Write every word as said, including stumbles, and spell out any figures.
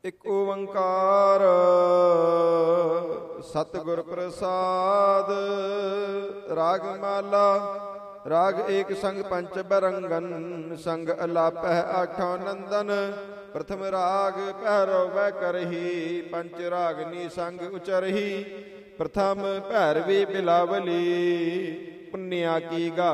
ਇਕ ਓੰਕਾਰ ਸਤਿਗੁਰ ਪ੍ਰਸਾਦ। ਰਾਗ ਮਾਲਾ। ਰਾਗ ਏਕ ਸੰਗ ਪੰਚ ਬਰੰਗਨ, ਸੰਗ ਅਲਾਪਹਿ ਆਠਾਂ ਨੰਦਨ। ਪ੍ਰਥਮ ਰਾਗ ਭੈਰਵ ਵੈ ਕਰਹੀ, ਪੰਚ ਰਾਗਨੀ ਸੰਗ ਉਚਰਹੀ। ਪ੍ਰਥਮ ਭੈਰਵੀ ਬਿਲਾਵਲੀ, ਪੁੰਨਿਆ ਕੀ ਗਾ